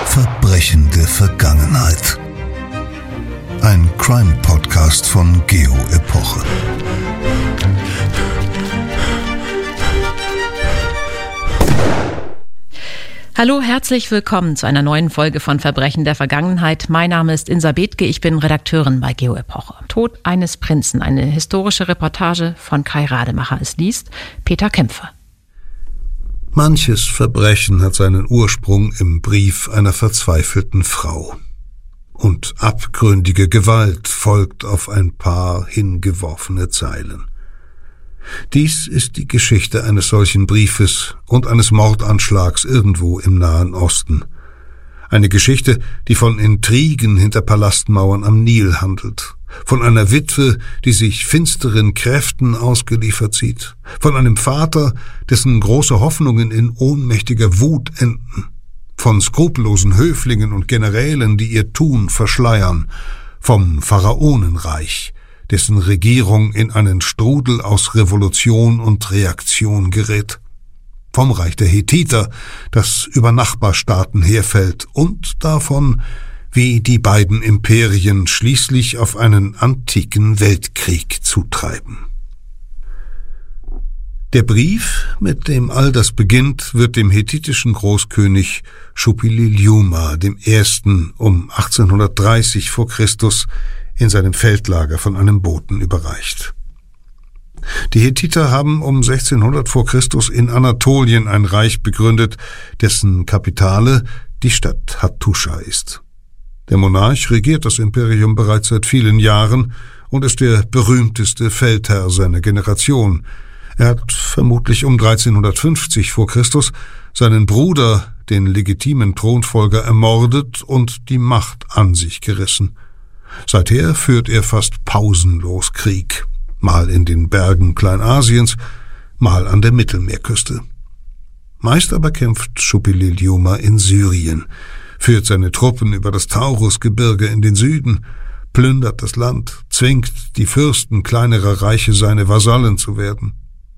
Verbrechen der Vergangenheit. Ein Crime-Podcast von Geo Epoche. Hallo, herzlich willkommen zu einer neuen Folge von Verbrechen der Vergangenheit. Mein Name ist Insa Bethke, ich bin Redakteurin bei Geo Epoche. Tod eines Prinzen, eine historische Reportage von Kai Rademacher. Es liest Peter Kämpfer. Manches Verbrechen hat seinen Ursprung im Brief einer verzweifelten Frau. Und abgründige Gewalt folgt auf ein paar hingeworfene Zeilen. Dies ist die Geschichte eines solchen Briefes und eines Mordanschlags irgendwo im Nahen Osten. Eine Geschichte, die von Intrigen hinter Palastmauern am Nil handelt, von einer Witwe, die sich finsteren Kräften ausgeliefert sieht, von einem Vater, dessen große Hoffnungen in ohnmächtiger Wut enden, von skrupellosen Höflingen und Generälen, die ihr Tun verschleiern, vom Pharaonenreich, dessen Regierung in einen Strudel aus Revolution und Reaktion gerät, vom Reich der Hethiter, das über Nachbarstaaten herfällt, und davon, wie die beiden Imperien schließlich auf einen antiken Weltkrieg zutreiben. Der Brief, mit dem all das beginnt, wird dem hethitischen Großkönig Shuppiluliuma I. um 1830 vor Christus in seinem Feldlager von einem Boten überreicht. Die Hethiter haben um 1600 vor Christus in Anatolien ein Reich begründet, dessen Kapitale die Stadt Hattusha ist. Der Monarch regiert das Imperium bereits seit vielen Jahren und ist der berühmteste Feldherr seiner Generation. Er hat vermutlich um 1350 vor Christus seinen Bruder, den legitimen Thronfolger, ermordet und die Macht an sich gerissen. Seither führt er fast pausenlos Krieg, mal in den Bergen Kleinasiens, mal an der Mittelmeerküste. Meist aber kämpft Shuppiluliuma in Syrien, führt seine Truppen über das Taurusgebirge in den Süden, plündert das Land, zwingt die Fürsten kleinerer Reiche seine Vasallen zu werden.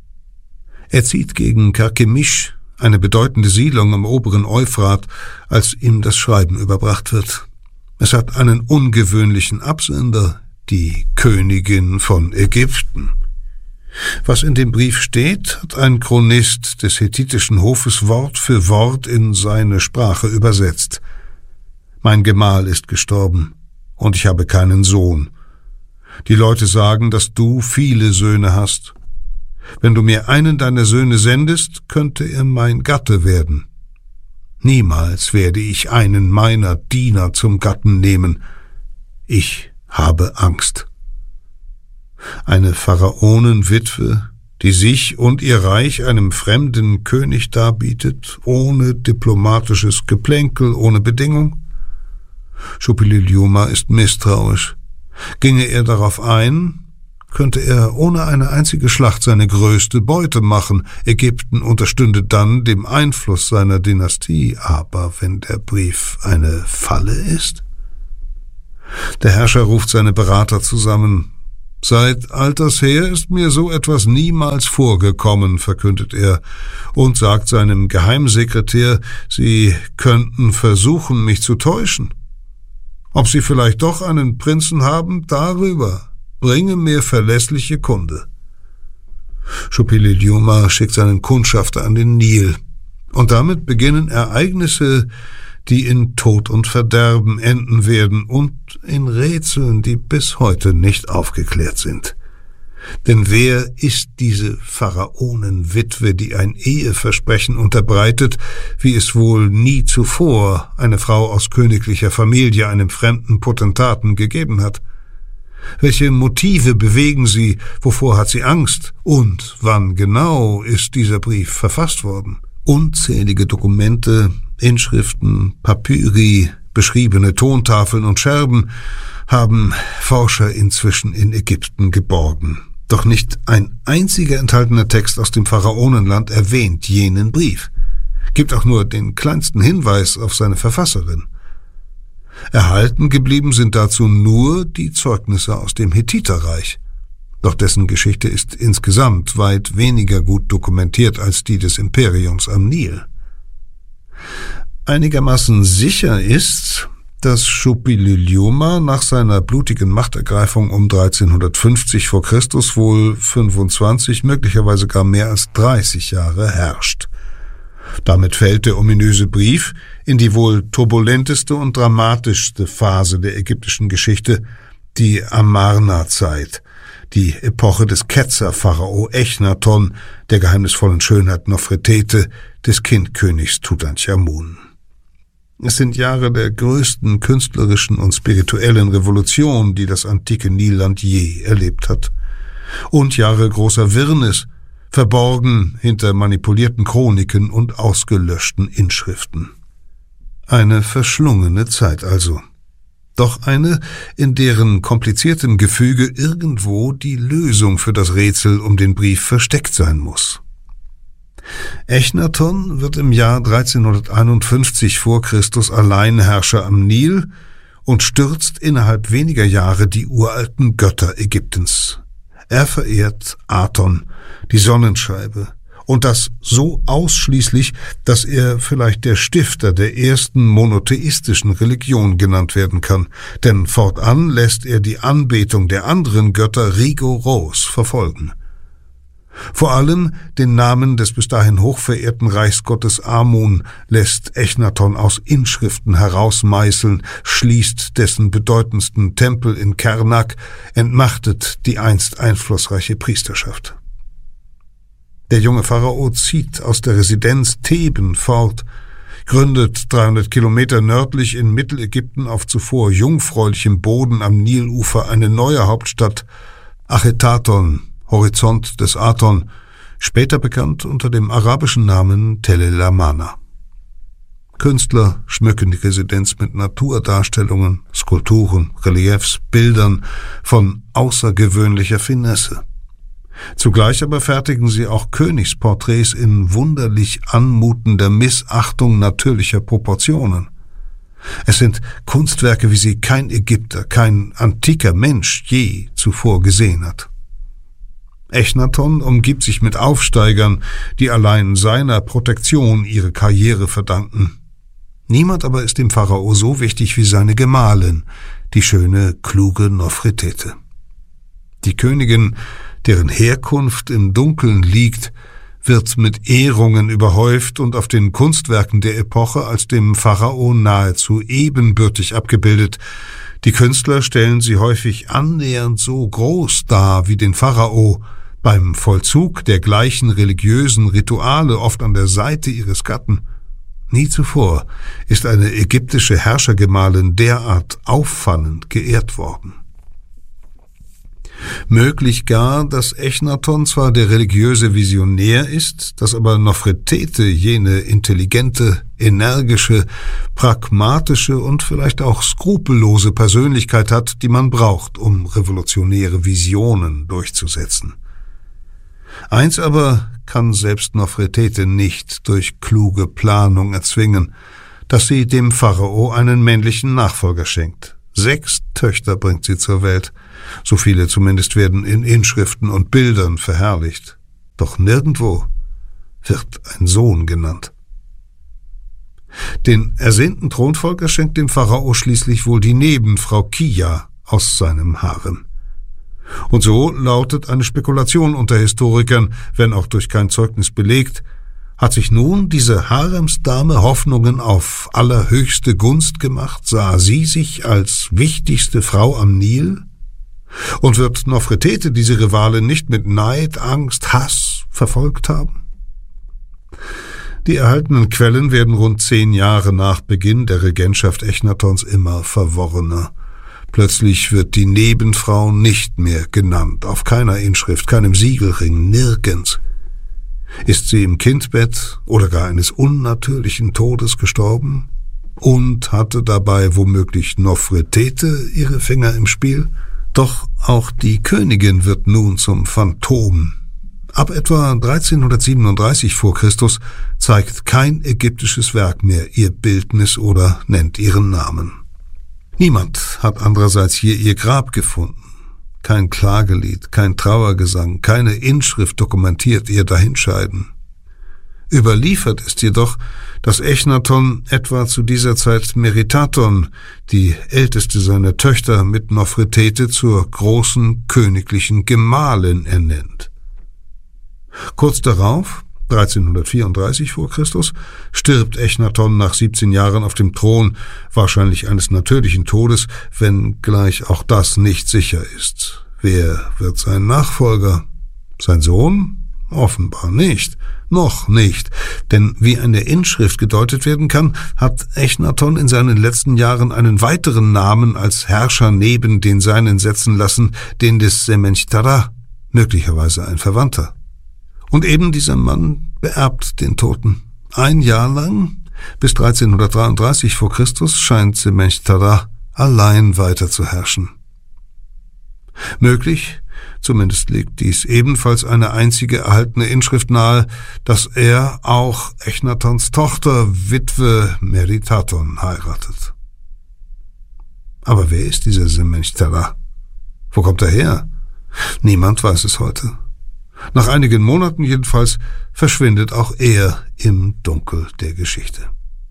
Er zieht gegen Karkemisch, eine bedeutende Siedlung am oberen Euphrat, als ihm das Schreiben überbracht wird. Es hat einen ungewöhnlichen Absender, die Königin von Ägypten. Was in dem Brief steht, hat ein Chronist des hethitischen Hofes Wort für Wort in seine Sprache übersetzt. Mein Gemahl ist gestorben, und ich habe keinen Sohn. Die Leute sagen, dass du viele Söhne hast. Wenn du mir einen deiner Söhne sendest, könnte er mein Gatte werden. Niemals werde ich einen meiner Diener zum Gatten nehmen. Ich habe Angst. Eine Pharaonenwitwe, die sich und ihr Reich einem fremden König darbietet, ohne diplomatisches Geplänkel, ohne Bedingung? Shuppiluliuma ist misstrauisch. Ginge er darauf ein, könnte er ohne eine einzige Schlacht seine größte Beute machen. Ägypten unterstünde dann dem Einfluss seiner Dynastie. Aber wenn der Brief eine Falle ist? Der Herrscher ruft seine Berater zusammen. »Seit alters her ist mir so etwas niemals vorgekommen«, verkündet er, und sagt seinem Geheimsekretär, sie könnten versuchen, mich zu täuschen. Ob sie vielleicht doch einen Prinzen haben, darüber bringe mir verlässliche Kunde. Shuppiluliuma schickt seinen Kundschafter an den Nil. Und damit beginnen Ereignisse, die in Tod und Verderben enden werden und in Rätseln, die bis heute nicht aufgeklärt sind. Denn wer ist diese Pharaonenwitwe, die ein Eheversprechen unterbreitet, wie es wohl nie zuvor eine Frau aus königlicher Familie einem fremden Potentaten gegeben hat? Welche Motive bewegen sie, wovor hat sie Angst und wann genau ist dieser Brief verfasst worden? Unzählige Dokumente, Inschriften, Papyri, beschriebene Tontafeln und Scherben haben Forscher inzwischen in Ägypten geborgen. Doch nicht ein einziger enthaltener Text aus dem Pharaonenland erwähnt jenen Brief, gibt auch nur den kleinsten Hinweis auf seine Verfasserin. Erhalten geblieben sind dazu nur die Zeugnisse aus dem Hethiterreich. Doch dessen Geschichte ist insgesamt weit weniger gut dokumentiert als die des Imperiums am Nil. Einigermaßen sicher ist, dass Shuppiluliuma nach seiner blutigen Machtergreifung um 1350 vor Christus wohl 25, möglicherweise gar mehr als 30 Jahre herrscht. Damit fällt der ominöse Brief in die wohl turbulenteste und dramatischste Phase der ägyptischen Geschichte, die Amarna-Zeit, die Epoche des Ketzer-Pharao Echnaton, der geheimnisvollen Schönheit Nofretete, des Kindkönigs Tutanchamun. Es sind Jahre der größten künstlerischen und spirituellen Revolution, die das antike Nilland je erlebt hat. Und Jahre großer Wirrnis, verborgen hinter manipulierten Chroniken und ausgelöschten Inschriften. Eine verschlungene Zeit also. Doch eine, in deren kompliziertem Gefüge irgendwo die Lösung für das Rätsel um den Brief versteckt sein muss. Echnaton wird im Jahr 1351 vor Christus Alleinherrscher am Nil und stürzt innerhalb weniger Jahre die uralten Götter Ägyptens. Er verehrt Aton, die Sonnenscheibe, und das so ausschließlich, dass er vielleicht der Stifter der ersten monotheistischen Religion genannt werden kann, denn fortan lässt er die Anbetung der anderen Götter rigoros verfolgen. Vor allem den Namen des bis dahin hochverehrten Reichsgottes Amun lässt Echnaton aus Inschriften herausmeißeln, schließt dessen bedeutendsten Tempel in Karnak, entmachtet die einst einflussreiche Priesterschaft. Der junge Pharao zieht aus der Residenz Theben fort, gründet 300 Kilometer nördlich in Mittelägypten auf zuvor jungfräulichem Boden am Nilufer eine neue Hauptstadt, Achetaton, Horizont des Aton, später bekannt unter dem arabischen Namen Tell el-Amarna. Künstler schmücken die Residenz mit Naturdarstellungen, Skulpturen, Reliefs, Bildern von außergewöhnlicher Finesse. Zugleich aber fertigen sie auch Königsporträts in wunderlich anmutender Missachtung natürlicher Proportionen. Es sind Kunstwerke, wie sie kein Ägypter, kein antiker Mensch je zuvor gesehen hat. Echnaton umgibt sich mit Aufsteigern, die allein seiner Protektion ihre Karriere verdanken. Niemand aber ist dem Pharao so wichtig wie seine Gemahlin, die schöne, kluge Nofretete. Die Königin, deren Herkunft im Dunkeln liegt, wird mit Ehrungen überhäuft und auf den Kunstwerken der Epoche als dem Pharao nahezu ebenbürtig abgebildet. Die Künstler stellen sie häufig annähernd so groß dar wie den Pharao, beim Vollzug der gleichen religiösen Rituale oft an der Seite ihres Gatten. Nie zuvor ist eine ägyptische Herrschergemahlin derart auffallend geehrt worden. Möglich gar, dass Echnaton zwar der religiöse Visionär ist, dass aber Nofretete jene intelligente, energische, pragmatische und vielleicht auch skrupellose Persönlichkeit hat, die man braucht, um revolutionäre Visionen durchzusetzen. Eins aber kann selbst Nofretete nicht durch kluge Planung erzwingen, dass sie dem Pharao einen männlichen Nachfolger schenkt. 6 Töchter bringt sie zur Welt, so viele zumindest werden in Inschriften und Bildern verherrlicht. Doch nirgendwo wird ein Sohn genannt. Den ersehnten Thronfolger schenkt dem Pharao schließlich wohl die Nebenfrau Kia aus seinem Harem. Und so lautet eine Spekulation unter Historikern, wenn auch durch kein Zeugnis belegt, hat sich nun diese Haremsdame Hoffnungen auf allerhöchste Gunst gemacht, sah sie sich als wichtigste Frau am Nil? Und wird Nofretete diese Rivale nicht mit Neid, Angst, Hass verfolgt haben? Die erhaltenen Quellen werden rund 10 Jahre nach Beginn der Regentschaft Echnatons immer verworrener. Plötzlich wird die Nebenfrau nicht mehr genannt, auf keiner Inschrift, keinem Siegelring, nirgends. Ist sie im Kindbett oder gar eines unnatürlichen Todes gestorben? Und hatte dabei womöglich Nofretete ihre Finger im Spiel? Doch auch die Königin wird nun zum Phantom. Ab etwa 1337 vor Christus zeigt kein ägyptisches Werk mehr ihr Bildnis oder nennt ihren Namen. Niemand hat andererseits hier ihr Grab gefunden. Kein Klagelied, kein Trauergesang, keine Inschrift dokumentiert ihr Dahinscheiden. Überliefert ist jedoch, dass Echnaton etwa zu dieser Zeit Meritaton, die älteste seiner Töchter, mit Nofretete zur großen königlichen Gemahlin ernennt. Kurz darauf, 1334 vor Christus, stirbt Echnaton nach 17 Jahren auf dem Thron, wahrscheinlich eines natürlichen Todes, wenngleich auch das nicht sicher ist. Wer wird sein Nachfolger? Sein Sohn? Offenbar nicht. Noch nicht. Denn wie an der Inschrift gedeutet werden kann, hat Echnaton in seinen letzten Jahren einen weiteren Namen als Herrscher neben den seinen setzen lassen, den des Semenchthara, möglicherweise ein Verwandter. Und eben dieser Mann beerbt den Toten. Ein Jahr lang, bis 1333 vor Christus, scheint Semenchthara allein weiter zu herrschen. Möglich, zumindest legt dies ebenfalls eine einzige erhaltene Inschrift nahe, dass er auch Echnatons Tochter, Witwe Meritaton, heiratet. Aber wer ist dieser Semenchthara? Wo kommt er her? Niemand weiß es heute. Nach einigen Monaten jedenfalls verschwindet auch er im Dunkel der Geschichte.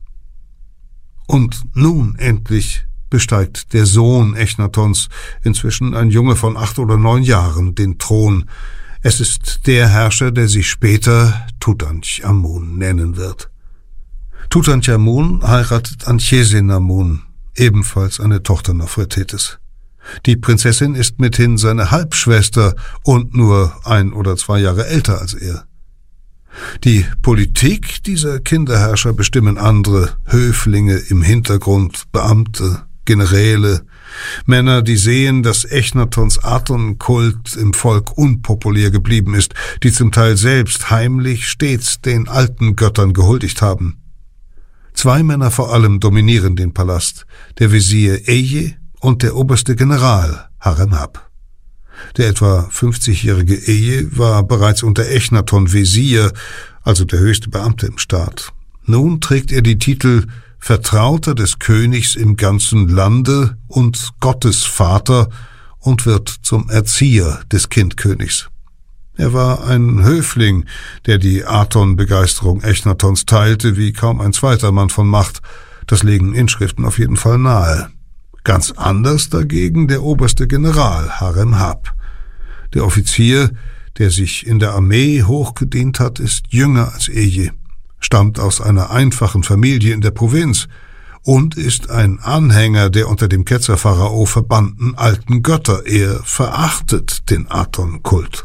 Und nun endlich besteigt der Sohn Echnatons, inzwischen ein Junge von 8 oder 9 Jahren, den Thron. Es ist der Herrscher, der sich später Tutanchamun nennen wird. Tutanchamun heiratet Anchsenamun, ebenfalls eine Tochter Nofretetes. Die Prinzessin ist mithin seine Halbschwester und nur 1 oder 2 Jahre älter als er. Die Politik dieser Kinderherrscher bestimmen andere, Höflinge im Hintergrund, Beamte, Generäle, Männer, die sehen, dass Echnatons Atonkult im Volk unpopulär geblieben ist, die zum Teil selbst heimlich stets den alten Göttern gehuldigt haben. 2 Männer vor allem dominieren den Palast, der Wesir Eje und der oberste General Haremhab. Der etwa 50-jährige Eje war bereits unter Echnaton Wesir, also der höchste Beamte im Staat. Nun trägt er die Titel Vertrauter des Königs im ganzen Lande und Gottesvater und wird zum Erzieher des Kindkönigs. Er war ein Höfling, der die Aton-Begeisterung Echnatons teilte, wie kaum ein zweiter Mann von Macht. Das legen Inschriften auf jeden Fall nahe. Ganz anders dagegen der oberste General Haremhab. Der Offizier, der sich in der Armee hochgedient hat, ist jünger als Eje, stammt aus einer einfachen Familie in der Provinz und ist ein Anhänger der unter dem Ketzerpharao verbannten alten Götter. Er verachtet den Aton-Kult.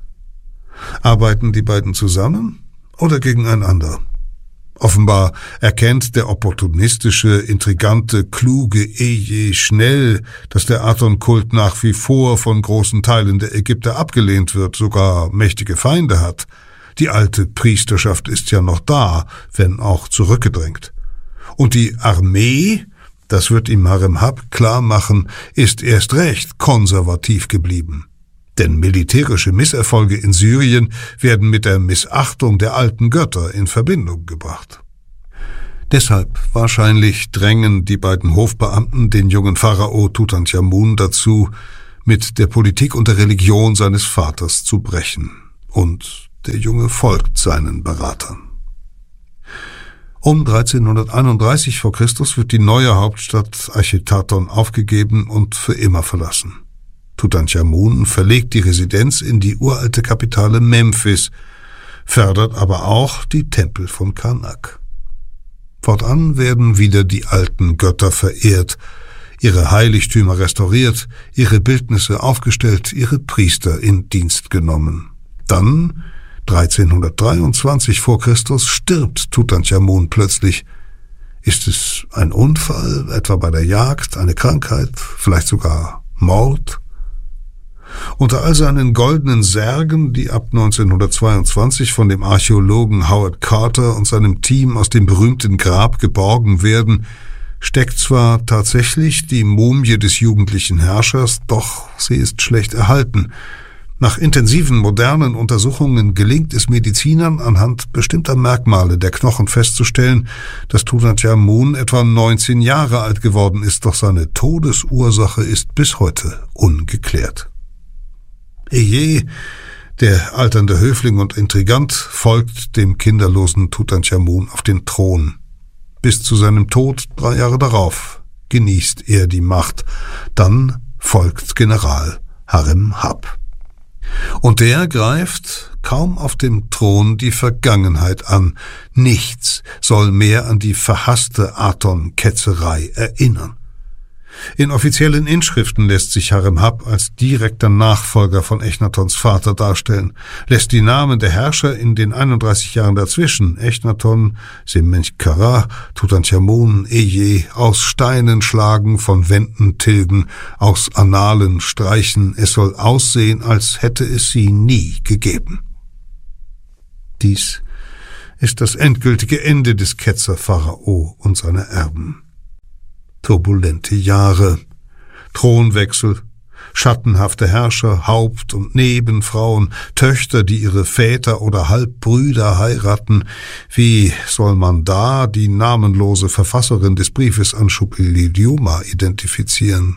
Arbeiten die beiden zusammen oder gegeneinander? Offenbar erkennt der opportunistische, intrigante, kluge Eje schnell, dass der Aton-Kult nach wie vor von großen Teilen der Ägypter abgelehnt wird, sogar mächtige Feinde hat. Die alte Priesterschaft ist ja noch da, wenn auch zurückgedrängt. Und die Armee, das wird ihm Haremhab klar machen, ist erst recht konservativ geblieben. Denn militärische Misserfolge in Syrien werden mit der Missachtung der alten Götter in Verbindung gebracht. Deshalb wahrscheinlich drängen die beiden Hofbeamten den jungen Pharao Tutanchamun dazu, mit der Politik und der Religion seines Vaters zu brechen. Und der Junge folgt seinen Beratern. Um 1331 vor Christus wird die neue Hauptstadt Achetaton aufgegeben und für immer verlassen. Tutanchamun verlegt die Residenz in die uralte Kapitale Memphis, fördert aber auch die Tempel von Karnak. Fortan werden wieder die alten Götter verehrt, ihre Heiligtümer restauriert, ihre Bildnisse aufgestellt, ihre Priester in Dienst genommen. Dann, 1323 vor Christus, stirbt Tutanchamun plötzlich. Ist es ein Unfall, etwa bei der Jagd, eine Krankheit, vielleicht sogar Mord? Unter all seinen goldenen Särgen, die ab 1922 von dem Archäologen Howard Carter und seinem Team aus dem berühmten Grab geborgen werden, steckt zwar tatsächlich die Mumie des jugendlichen Herrschers, doch sie ist schlecht erhalten. Nach intensiven modernen Untersuchungen gelingt es Medizinern anhand bestimmter Merkmale der Knochen festzustellen, dass Tutanchamun etwa 19 Jahre alt geworden ist, doch seine Todesursache ist bis heute ungeklärt. Eje, Der alternde Höfling und Intrigant folgt dem kinderlosen Tutanchamun auf den Thron. Bis zu seinem Tod 3 Jahre darauf genießt er die Macht. Dann folgt General Harem-Hab. Und der greift kaum auf dem Thron die Vergangenheit an. Nichts soll mehr an die verhasste Aton-Ketzerei erinnern. In offiziellen Inschriften lässt sich Harem-Hab als direkter Nachfolger von Echnatons Vater darstellen, lässt die Namen der Herrscher in den 31 Jahren dazwischen, Echnaton, Semenchkara, Tutanchamun, Eye, aus Steinen schlagen, von Wänden tilgen, aus Annalen streichen, es soll aussehen, als hätte es sie nie gegeben. Dies ist das endgültige Ende des Ketzer-Pharao und seiner Erben. Turbulente Jahre, Thronwechsel, schattenhafte Herrscher, Haupt- und Nebenfrauen, Töchter, die ihre Väter oder Halbbrüder heiraten. Wie soll man da die namenlose Verfasserin des Briefes an Shupililiuma identifizieren?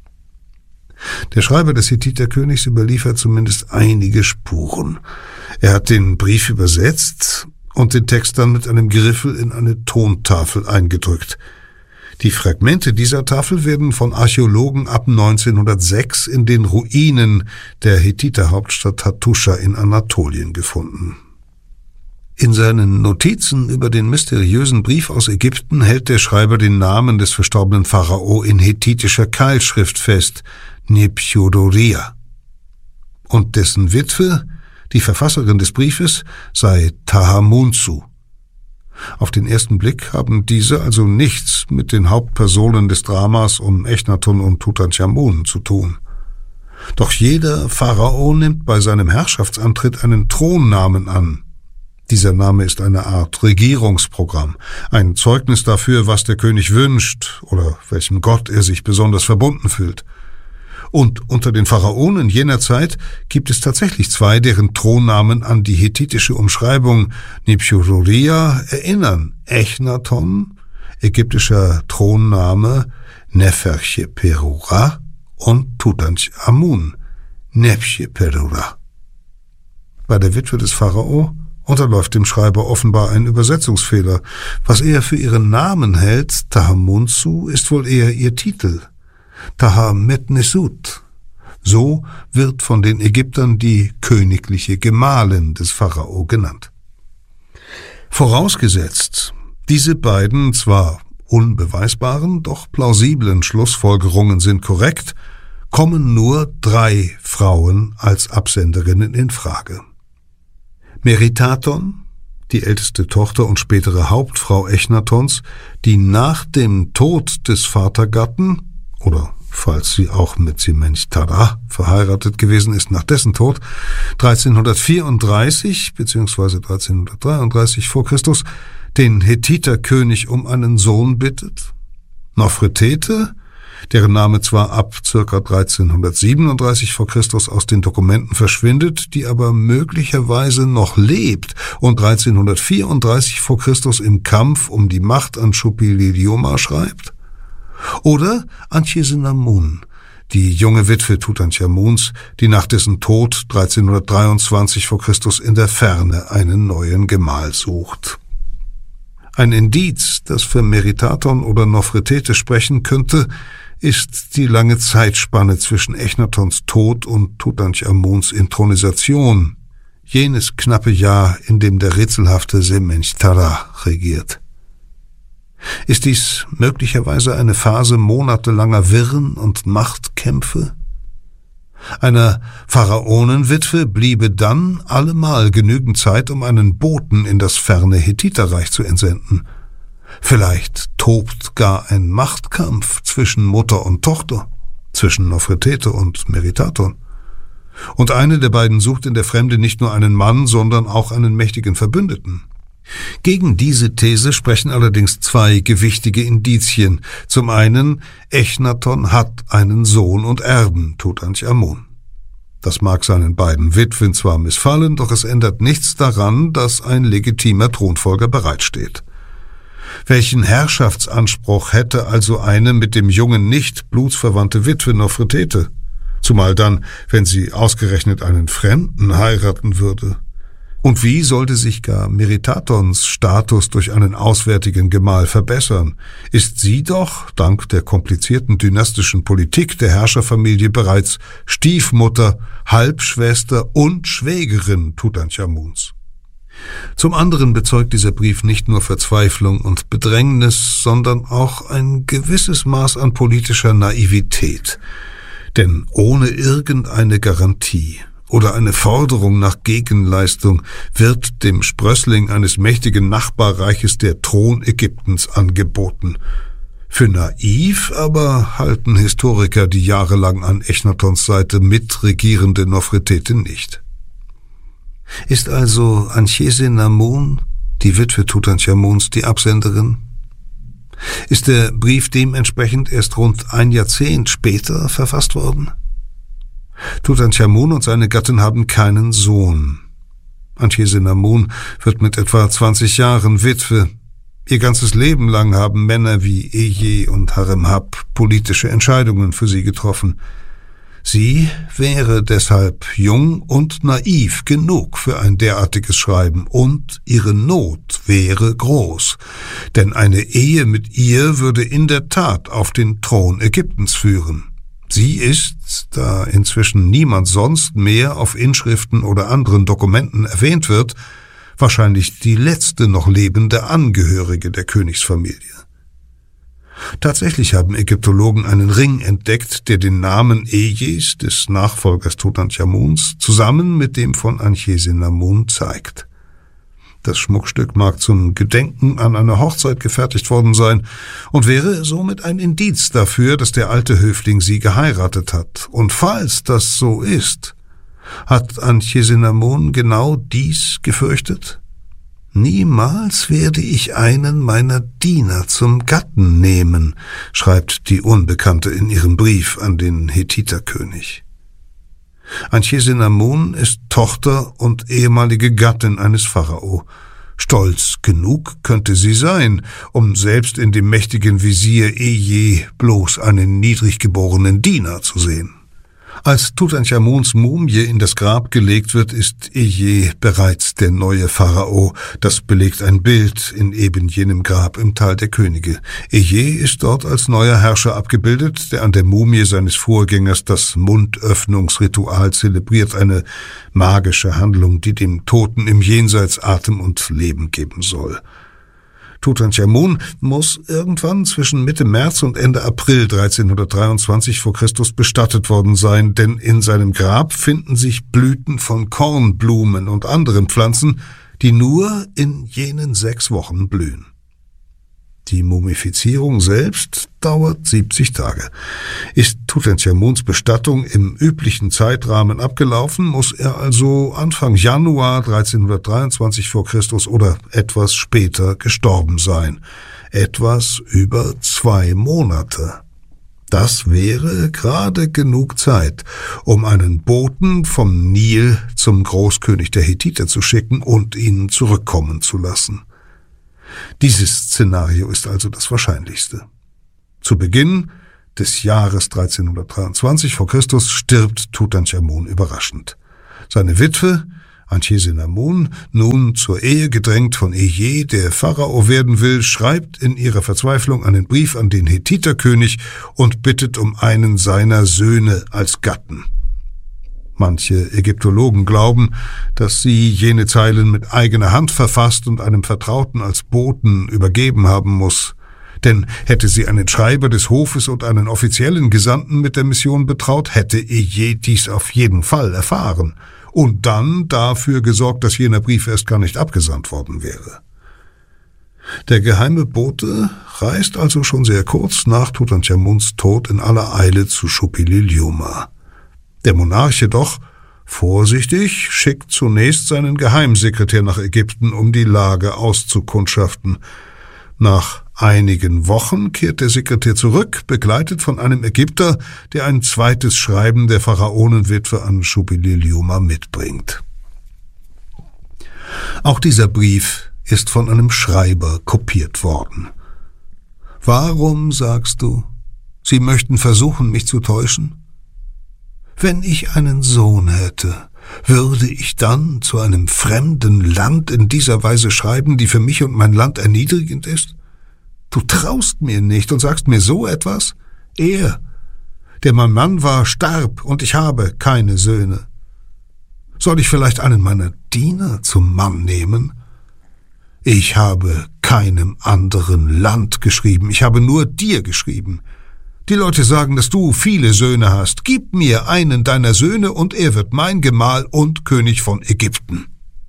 Der Schreiber des Hethiterkönigs überliefert zumindest einige Spuren. Er hat den Brief übersetzt und den Text dann mit einem Griffel in eine Tontafel eingedrückt. Die Fragmente dieser Tafel werden von Archäologen ab 1906 in den Ruinen der Hethiterhauptstadt Hattusha in Anatolien gefunden. In seinen Notizen über den mysteriösen Brief aus Ägypten hält der Schreiber den Namen des verstorbenen Pharao in hethitischer Keilschrift fest, Nebchodoria. Und dessen Witwe, die Verfasserin des Briefes, sei Tahamunsu. Auf den ersten Blick haben diese also nichts mit den Hauptpersonen des Dramas um Echnaton und Tutanchamun zu tun. Doch jeder Pharao nimmt bei seinem Herrschaftsantritt einen Thronnamen an. Dieser Name ist eine Art Regierungsprogramm, ein Zeugnis dafür, was der König wünscht oder welchem Gott er sich besonders verbunden fühlt. Und unter den Pharaonen jener Zeit gibt es tatsächlich 2, deren Thronnamen an die hethitische Umschreibung Nebchodoria erinnern. Echnaton, ägyptischer Thronname Nefercheperura, und Tutanchamun, Nebcheperura. Bei der Witwe des Pharao unterläuft dem Schreiber offenbar ein Übersetzungsfehler. Was er für ihren Namen hält, Tahamunsu, ist wohl eher ihr Titel. Tahametnesut. So wird von den Ägyptern die königliche Gemahlin des Pharao genannt. Vorausgesetzt, diese beiden zwar unbeweisbaren, doch plausiblen Schlussfolgerungen sind korrekt, kommen nur 3 Frauen als Absenderinnen in Frage. Meritaton, die älteste Tochter und spätere Hauptfrau Echnatons, die nach dem Tod des Vatergatten, oder falls sie auch mit Semenchkara verheiratet gewesen ist nach dessen Tod, 1334 bzw. 1333 vor Christus den Hethiterkönig um einen Sohn bittet. Nofretete, deren Name zwar ab ca. 1337 vor Christus aus den Dokumenten verschwindet, die aber möglicherweise noch lebt und 1334 vor Christus im Kampf um die Macht an Shupililiuma schreibt. Oder Anchsenamun, die junge Witwe Tutanchamuns, die nach dessen Tod 1323 vor Christus in der Ferne einen neuen Gemahl sucht. Ein Indiz, das für Meritaton oder Nofretete sprechen könnte, ist die lange Zeitspanne zwischen Echnatons Tod und Tutanchamuns Inthronisation, jenes knappe Jahr, in dem der rätselhafte Semenchkara regiert. Ist dies möglicherweise eine Phase monatelanger Wirren und Machtkämpfe? Einer Pharaonenwitwe bliebe dann allemal genügend Zeit, um einen Boten in das ferne Hethiterreich zu entsenden. Vielleicht tobt gar ein Machtkampf zwischen Mutter und Tochter, zwischen Nofretete und Meritaton. Und eine der beiden sucht in der Fremde nicht nur einen Mann, sondern auch einen mächtigen Verbündeten. Gegen diese These sprechen allerdings 2 gewichtige Indizien. Zum einen, Echnaton hat einen Sohn und Erben, Tutanchamun. Das mag seinen beiden Witwen zwar missfallen, doch es ändert nichts daran, dass ein legitimer Thronfolger bereitsteht. Welchen Herrschaftsanspruch hätte also eine mit dem Jungen nicht blutsverwandte Witwe Nofretete? Zumal dann, wenn sie ausgerechnet einen Fremden heiraten würde. Und wie sollte sich gar Meritatons Status durch einen auswärtigen Gemahl verbessern? Ist sie doch, dank der komplizierten dynastischen Politik der Herrscherfamilie, bereits Stiefmutter, Halbschwester und Schwägerin Tutanchamuns. Zum anderen bezeugt dieser Brief nicht nur Verzweiflung und Bedrängnis, sondern auch ein gewisses Maß an politischer Naivität. Denn ohne irgendeine Garantie oder eine Forderung nach Gegenleistung wird dem Sprössling eines mächtigen Nachbarreiches der Thron Ägyptens angeboten. Für naiv aber halten Historiker die jahrelang an Echnatons Seite mitregierende Nofretete nicht. Ist also Anchise-Namun, die Witwe Tutanchamuns, die Absenderin? Ist der Brief dementsprechend erst rund ein Jahrzehnt später verfasst worden? Tutanchamun und seine Gattin haben keinen Sohn. Anchise-Namun wird mit etwa 20 Jahren Witwe. Ihr ganzes Leben lang haben Männer wie Eje und Haremhab politische Entscheidungen für sie getroffen. Sie wäre deshalb jung und naiv genug für ein derartiges Schreiben, und ihre Not wäre groß, denn eine Ehe mit ihr würde in der Tat auf den Thron Ägyptens führen. Sie ist, da inzwischen niemand sonst mehr auf Inschriften oder anderen Dokumenten erwähnt wird, wahrscheinlich die letzte noch lebende Angehörige der Königsfamilie. Tatsächlich haben Ägyptologen einen Ring entdeckt, der den Namen Ejes, des Nachfolgers Tutanchamuns, zusammen mit dem von Anchise-Namun zeigt. Das Schmuckstück mag zum Gedenken an eine Hochzeit gefertigt worden sein und wäre somit ein Indiz dafür, dass der alte Höfling sie geheiratet hat. Und falls das so ist, hat Anchise-Namun genau dies gefürchtet? »Niemals werde ich einen meiner Diener zum Gatten nehmen«, schreibt die Unbekannte in ihrem Brief an den Hethiterkönig. Anchise-Namun ist Tochter und ehemalige Gattin eines Pharao. Stolz genug könnte sie sein, um selbst in dem mächtigen Visier Eje bloß einen niedrig geborenen Diener zu sehen. Als Tutanchamuns Mumie in das Grab gelegt wird, ist Eje bereits der neue Pharao. Das belegt ein Bild in eben jenem Grab im Tal der Könige. Eje ist dort als neuer Herrscher abgebildet, der an der Mumie seines Vorgängers das Mundöffnungsritual zelebriert, eine magische Handlung, die dem Toten im Jenseits Atem und Leben geben soll. Tutanchamun muss irgendwann zwischen Mitte März und Ende April 1323 vor Christus bestattet worden sein, denn in seinem Grab finden sich Blüten von Kornblumen und anderen Pflanzen, die nur in jenen 6 Wochen blühen. Die Mumifizierung selbst dauert 70 Tage. Ist Tutanchamuns Bestattung im üblichen Zeitrahmen abgelaufen, muss er also Anfang Januar 1323 vor Christus oder etwas später gestorben sein. Etwas über 2 Monate. Das wäre gerade genug Zeit, um einen Boten vom Nil zum Großkönig der Hethiter zu schicken und ihn zurückkommen zu lassen. Dieses Szenario ist also das wahrscheinlichste. Zu Beginn des Jahres 1323 vor Christus stirbt Tutanchamun überraschend. Seine Witwe, Anchise-Namun, nun zur Ehe gedrängt von Eje, der Pharao werden will, schreibt in ihrer Verzweiflung einen Brief an den Hethiterkönig und bittet um einen seiner Söhne als Gatten. Manche Ägyptologen glauben, dass sie jene Zeilen mit eigener Hand verfasst und einem Vertrauten als Boten übergeben haben muss. Denn hätte sie einen Schreiber des Hofes und einen offiziellen Gesandten mit der Mission betraut, hätte Eje dies auf jeden Fall erfahren und dann dafür gesorgt, dass jener Brief erst gar nicht abgesandt worden wäre. Der geheime Bote reist also schon sehr kurz nach Tutanchamuns Tod in aller Eile zu Shupili-Lyuma. Der Monarch jedoch, vorsichtig, schickt zunächst seinen Geheimsekretär nach Ägypten, um die Lage auszukundschaften. Nach einigen Wochen kehrt der Sekretär zurück, begleitet von einem Ägypter, der ein zweites Schreiben der Pharaonenwitwe an Shupili-Lyuma mitbringt. Auch dieser Brief ist von einem Schreiber kopiert worden. »Warum, sagst du, Sie möchten versuchen, mich zu täuschen? Wenn ich einen Sohn hätte, würde ich dann zu einem fremden Land in dieser Weise schreiben, die für mich und mein Land erniedrigend ist? Du traust mir nicht und sagst mir so etwas? Er, der mein Mann war, starb, und ich habe keine Söhne. Soll ich vielleicht einen meiner Diener zum Mann nehmen? Ich habe keinem anderen Land geschrieben, ich habe nur dir geschrieben. Die Leute sagen, dass du viele Söhne hast. Gib mir einen deiner Söhne, und er wird mein Gemahl und König von Ägypten.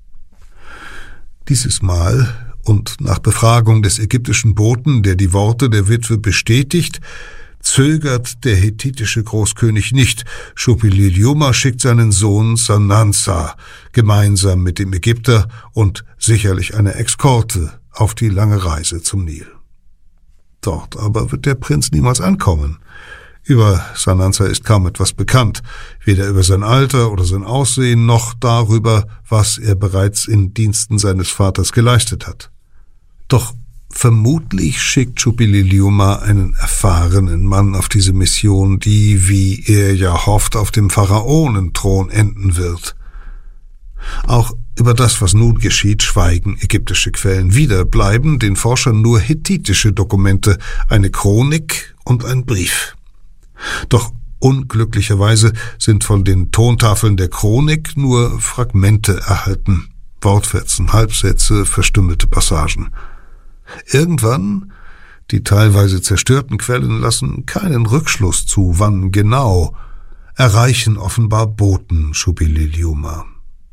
Dieses Mal, und nach Befragung des ägyptischen Boten, der die Worte der Witwe bestätigt, zögert der hethitische Großkönig nicht. Shuppilyljuma schickt seinen Sohn Sanansa gemeinsam mit dem Ägypter und sicherlich eine Eskorte auf die lange Reise zum Nil. Dort aber wird der Prinz niemals ankommen. Über Sanansa ist kaum etwas bekannt, weder über sein Alter oder sein Aussehen, noch darüber, was er bereits in Diensten seines Vaters geleistet hat. Doch vermutlich schickt Shuppilyljuma einen erfahrenen Mann auf diese Mission, die, wie er ja hofft, auf dem Pharaonenthron enden wird. Auch über das, was nun geschieht, schweigen ägyptische Quellen. Wieder bleiben den Forschern nur hethitische Dokumente, eine Chronik und ein Brief. Doch unglücklicherweise sind von den Tontafeln der Chronik nur Fragmente erhalten, Wortfetzen, Halbsätze, verstümmelte Passagen. Irgendwann, die teilweise zerstörten Quellen lassen keinen Rückschluss zu, wann genau, erreichen offenbar Boten Shuppilyljuma.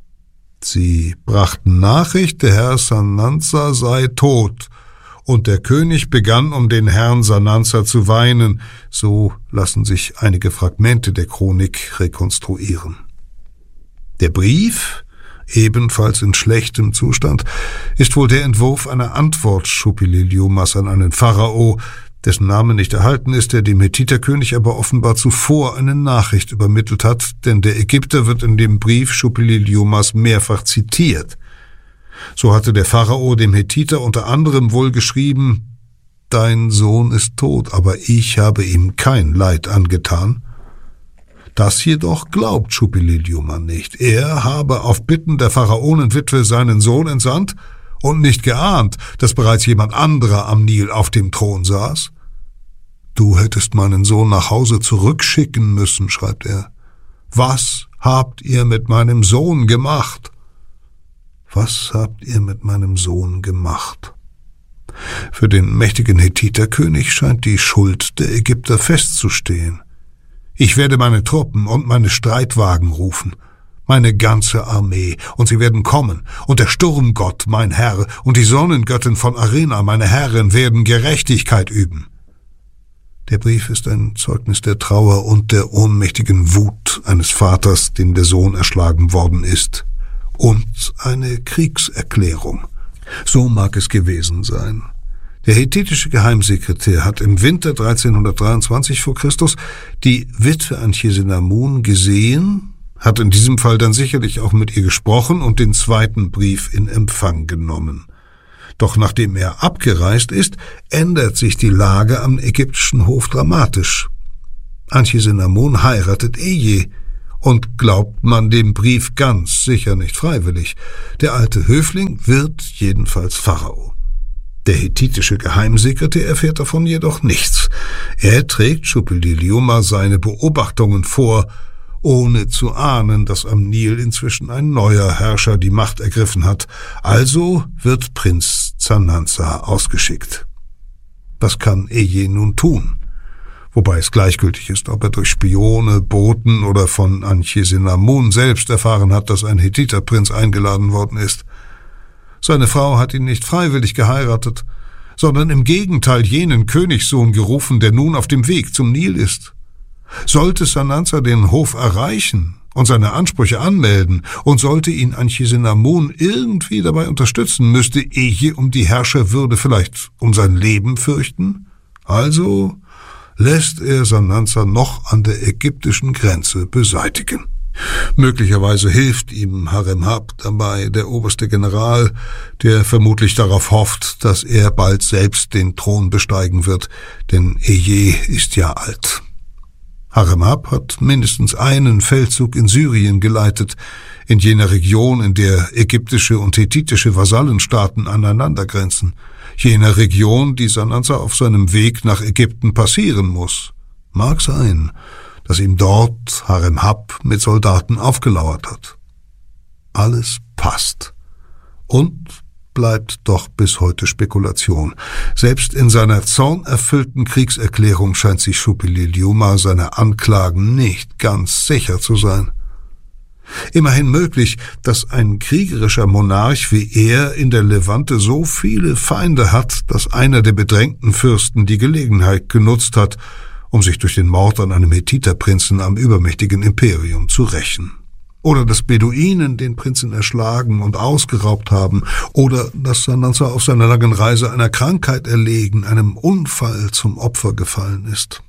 Sie brachten Nachricht, der Herr Sanansa sei tot, und der König begann, um den Herrn Sanansa zu weinen. So lassen sich einige Fragmente der Chronik rekonstruieren. Der Brief, ebenfalls in schlechtem Zustand, ist wohl der Entwurf einer Antwort Shuppilyiljumas an einen Pharao, dessen Name nicht erhalten ist, der dem Hethiterkönig aber offenbar zuvor eine Nachricht übermittelt hat, denn der Ägypter wird in dem Brief Shuppilyiljumas mehrfach zitiert. So hatte der Pharao dem Hethiter unter anderem wohl geschrieben: »Dein Sohn ist tot, aber ich habe ihm kein Leid angetan.« Das jedoch glaubt Shuppilyljuma nicht. Er habe auf Bitten der Pharaonenwitwe seinen Sohn entsandt und nicht geahnt, dass bereits jemand anderer am Nil auf dem Thron saß. »Du hättest meinen Sohn nach Hause zurückschicken müssen«, schreibt er. »Was habt ihr mit meinem Sohn gemacht?« Was habt ihr mit meinem Sohn gemacht? Für den mächtigen Hethiterkönig scheint die Schuld der Ägypter festzustehen. »Ich werde meine Truppen und meine Streitwagen rufen, meine ganze Armee, und sie werden kommen, und der Sturmgott, mein Herr, und die Sonnengöttin von Arena, meine Herrin, werden Gerechtigkeit üben.« Der Brief ist ein Zeugnis der Trauer und der ohnmächtigen Wut eines Vaters, dem der Sohn erschlagen worden ist, und eine Kriegserklärung. So mag es gewesen sein. Der hethitische Geheimsekretär hat im Winter 1323 vor Christus die Witwe Anchisenamun gesehen, hat in diesem Fall dann sicherlich auch mit ihr gesprochen und den zweiten Brief in Empfang genommen. Doch nachdem er abgereist ist, ändert sich die Lage am ägyptischen Hof dramatisch. Anchisenamun heiratet Eje, und glaubt man dem Brief ganz sicher nicht freiwillig. Der alte Höfling wird jedenfalls Pharao. Der hethitische Geheimsekretär erfährt davon jedoch nichts. Er trägt Shuppilyljuma seine Beobachtungen vor, ohne zu ahnen, dass am Nil inzwischen ein neuer Herrscher die Macht ergriffen hat. Also wird Prinz Sanansa ausgeschickt. Was kann Eje nun tun? Wobei es gleichgültig ist, ob er durch Spione, Boten oder von Anchisenamun selbst erfahren hat, dass ein Hethiterprinz eingeladen worden ist. Seine Frau hat ihn nicht freiwillig geheiratet, sondern im Gegenteil jenen Königssohn gerufen, der nun auf dem Weg zum Nil ist. Sollte Sanansa den Hof erreichen und seine Ansprüche anmelden, und sollte ihn Anchisenamun irgendwie dabei unterstützen, müsste Eje um die Herrscherwürde, vielleicht um sein Leben fürchten. Also lässt er Sanansa noch an der ägyptischen Grenze beseitigen. Möglicherweise hilft ihm Haremhab dabei, der oberste General, der vermutlich darauf hofft, dass er bald selbst den Thron besteigen wird, denn Eje ist ja alt. Haremhab hat mindestens einen Feldzug in Syrien geleitet, in jener Region, in der ägyptische und hethitische Vasallenstaaten aneinander grenzen, jener Region, die Sanansa auf seinem Weg nach Ägypten passieren muss. Mag sein, dass ihm dort Haremhab mit Soldaten aufgelauert hat. Alles passt und bleibt doch bis heute Spekulation. Selbst in seiner zornerfüllten Kriegserklärung scheint sich Shupililiuma seiner Anklagen nicht ganz sicher zu sein. Immerhin möglich, dass ein kriegerischer Monarch wie er in der Levante so viele Feinde hat, dass einer der bedrängten Fürsten die Gelegenheit genutzt hat, um sich durch den Mord an einem Hethiterprinzen am übermächtigen Imperium zu rächen. Oder dass Beduinen den Prinzen erschlagen und ausgeraubt haben, oder dass Sanansa auf seiner langen Reise einer Krankheit erlegen, einem Unfall zum Opfer gefallen ist.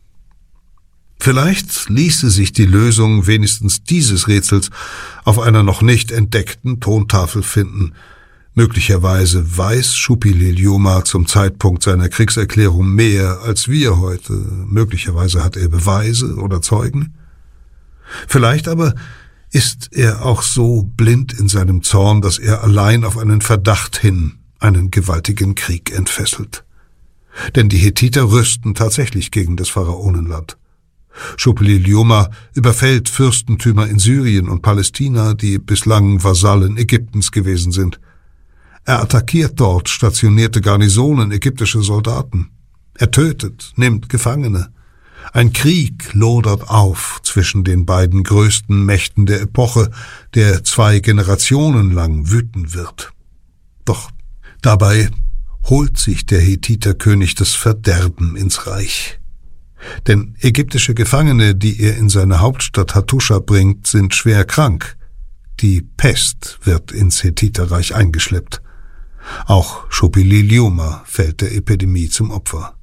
Vielleicht ließe sich die Lösung wenigstens dieses Rätsels auf einer noch nicht entdeckten Tontafel finden. Möglicherweise weiß Shupililiuma zum Zeitpunkt seiner Kriegserklärung mehr als wir heute. Möglicherweise hat er Beweise oder Zeugen. Vielleicht aber ist er auch so blind in seinem Zorn, dass er allein auf einen Verdacht hin einen gewaltigen Krieg entfesselt. Denn die Hethiter rüsten tatsächlich gegen das Pharaonenland. Shupililiuma überfällt Fürstentümer in Syrien und Palästina, die bislang Vasallen Ägyptens gewesen sind. Er attackiert dort stationierte Garnisonen ägyptischer Soldaten. Er tötet, nimmt Gefangene. Ein Krieg lodert auf zwischen den beiden größten Mächten der Epoche, der 2 Generationen lang wüten wird. Doch dabei holt sich der Hethiterkönig das Verderben ins Reich. Denn ägyptische Gefangene, die er in seine Hauptstadt Hattusha bringt, sind schwer krank. Die Pest wird ins Hethiterreich eingeschleppt. Auch Shupililiuma fällt der Epidemie zum Opfer.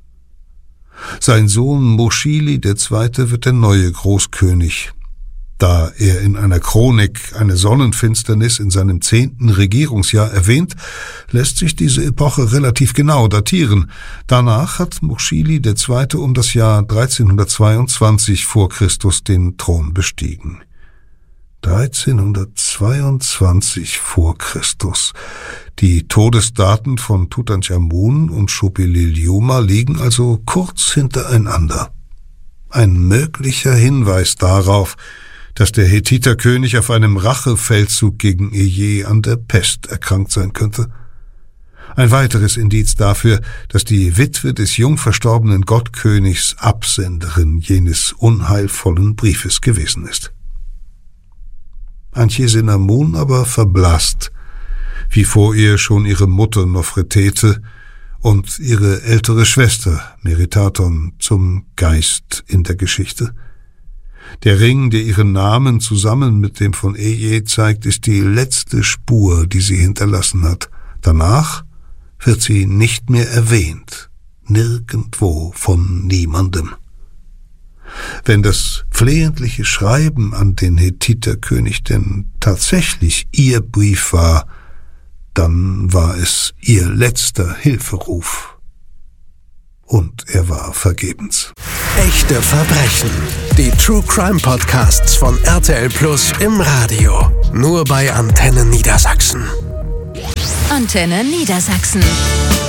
Sein Sohn Mushili II. Wird der neue Großkönig. Da er in einer Chronik eine Sonnenfinsternis in seinem 10. Regierungsjahr erwähnt, lässt sich diese Epoche relativ genau datieren. Danach hat Mushili II. Um das Jahr 1322 vor Christus den Thron bestiegen. 1322 vor Christus. Die Todesdaten von Tutanchamun und Shupililiuma liegen also kurz hintereinander. Ein möglicher Hinweis darauf, dass der Hethiterkönig auf einem Rachefeldzug gegen Eje an der Pest erkrankt sein könnte. Ein weiteres Indiz dafür, dass die Witwe des jung verstorbenen Gottkönigs Absenderin jenes unheilvollen Briefes gewesen ist. Anchise-Namun aber verblasst, wie vor ihr schon ihre Mutter Nofretete und ihre ältere Schwester Meritaton zum Geist in der Geschichte. Der Ring, der ihren Namen zusammen mit dem von Eje zeigt, ist die letzte Spur, die sie hinterlassen hat. Danach wird sie nicht mehr erwähnt, nirgendwo von niemandem. Wenn das flehentliche Schreiben an den Hethiterkönig denn tatsächlich ihr Brief war, dann war es ihr letzter Hilferuf. Und er war vergebens. Echte Verbrechen. Die True Crime Podcasts von RTL Plus im Radio. Nur bei Antenne Niedersachsen. Antenne Niedersachsen.